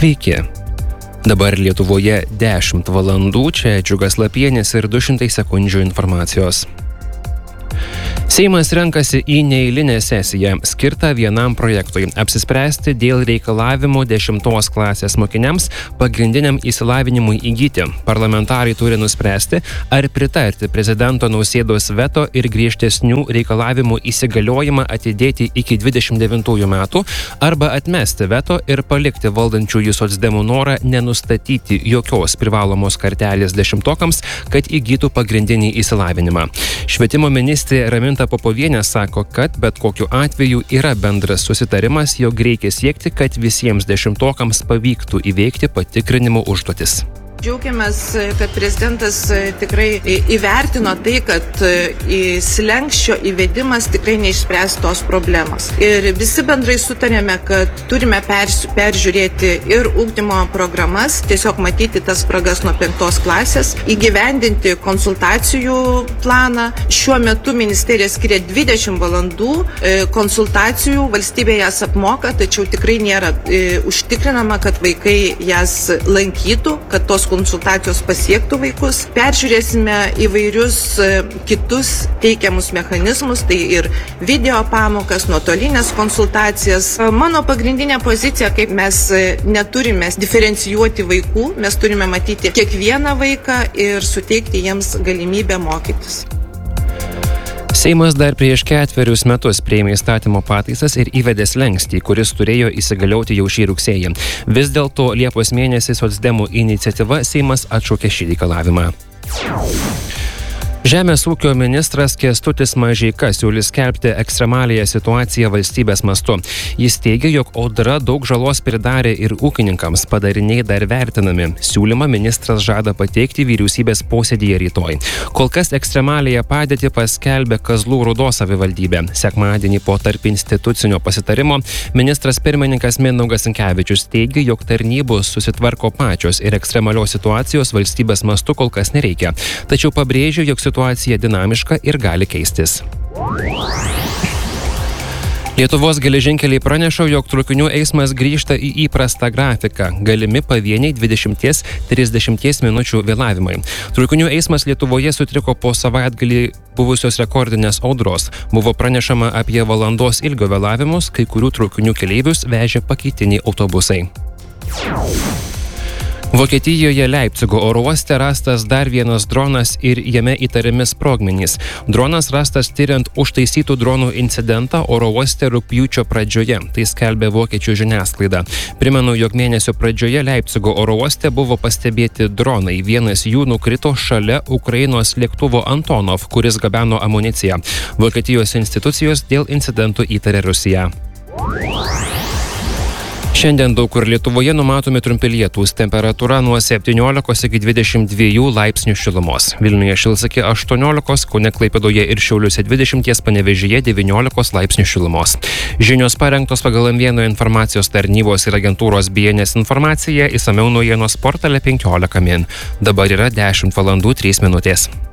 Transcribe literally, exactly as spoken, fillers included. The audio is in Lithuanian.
Sveiki. Dabar Lietuvoje dešimt valandų, čia Džiugas Lapienis ir du šimtai sekundžių informacijos. Seimas renkasi į neeilinę sesiją, skirtą vienam projektui – apsispręsti dėl reikalavimų dešimtos klasės mokiniams pagrindiniam išsilavinimui įgyti. Parlamentarai turi nuspręsti, ar pritarti prezidento Nausėdos veto ir griežtesnių reikalavimų įsigaliojimą atidėti iki dvidešimt devintųjų metų, arba atmesti veto ir palikti valdančiųjų socdemų norą nenustatyti jokios privalomos kartelės dešimtokams, kad įgytų pagrindinį išsilavinimą. Švietimo ministrė Raminta Popovienė sako, kad bet kokiu atveju yra bendras susitarimas, jog reikia siekti, kad visiems dešimtokams pavyktų įveikti patikrinimo užduotis. Džiaugiamės, kad prezidentas tikrai įvertino tai, kad slenksčio įvedimas tikrai neišspręs tos problemos. Ir visi bendrai sutarėme, kad turime peržiūrėti ir ugdymo programas, tiesiog matyti tas spragas nuo penktos klasės, įgyvendinti konsultacijų planą. Šiuo metu ministerija skiria dvidešimt valandų konsultacijų, valstybė jas apmoka, tačiau tikrai nėra užtikrinama, kad vaikai jas lankytų, kad tos konsultacijos pasiektų vaikus. Peržiūrėsime įvairius kitus teikiamus mechanizmus, tai ir video pamokas, nuotolinės konsultacijas. Mano pagrindinė pozicija, kaip mes neturime diferencijuoti vaikų, mes turime matyti kiekvieną vaiką ir suteikti jiems galimybę mokytis. Seimas dar prieš ketverius metus priėmė įstatymo pataisas ir įvedė slenkstį, kuris turėjo įsigalioti jau šį rugsėjį. Vis dėlto Liepos mėnesį socdemų iniciatyva Seimas atšaukė šį reikalavimą. Žemės ūkio ministras Kęstutis Mažeika siūlys skelbti ekstremaliąją situaciją valstybės mastu. Jis teigia, jog audra daug žalos pridarė ir ūkininkams, padariniai dar vertinami. Siūlymą ministras žada pateikti vyriausybės posėdyje rytoj. Kol kas ekstremaliąją padėtį paskelbė Kazlų Rūdos savivaldybė. Sekmadienį po tarp institucinio pasitarimo ministras pirmininkas Mindaugas Sinkevičius teigia, jog tarnybos susitvarko pačios ir ekstremalios situacijos valstybės mastu kol kas nereikia. Tačiau pabrėžia, jog situacija dinamiška ir gali keistis. Lietuvos geležinkeliai praneša, jog traukinių eismas grįžta į įprastą grafiką, galimi pavieniai dvidešimt trisdešimt minučių vėlavimai. Traukinių eismas Lietuvoje sutriko po savaitgalį buvusios rekordinės audros. Buvo pranešama apie valandos ilgio vėlavimus, kai kurių traukinių keleivius vežė pakeitiniai autobusai. Vokietijoje Leipcigo oro uoste rastas dar vienas dronas ir jame įtariami sprogmenys. Dronas rastas tiriant užtaisytų dronų incidentą oro uoste rugpjūčio pradžioje, tai skelbė vokiečių žiniasklaida. Primenu, jog mėnesio pradžioje Leipcigo oro uoste buvo pastebėti dronai. Vienas jų nukrito šalia Ukrainos lėktuvo Antonov, kuris gabeno amuniciją. Vokietijos institucijos dėl incidentų įtarė Rusiją. Šiandien daug kur Lietuvoje numatomi trumpi lietūs, temperatūra nuo septyniolikos iki dvidešimt dviejų laipsnių šilumos. Vilniuje šils iki aštuoniolikos, Kaune, Klaipėdoje ir Šiauliuose dvidešimt, Panevėžyje devyniolikos laipsnių šilumos. Žinios parengtos pagal M vienas informacijos tarnybos ir agentūros B N S informacija, išsamiau naujienos portale penkiolika min. Dabar yra dešimt valandų trys minutės.